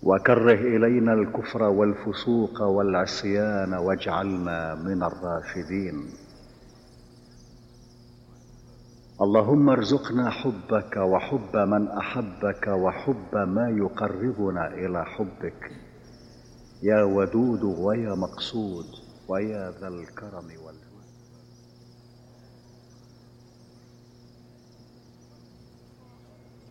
وكره إلينا الكفر والفسوق والعصيان واجعلنا من الراشدين. اللهم ارزقنا حبك وحب من أحبك وحب ما يقربنا إلى حبك، يا ودود ويا مقصود ويا ذا الكرم والجود.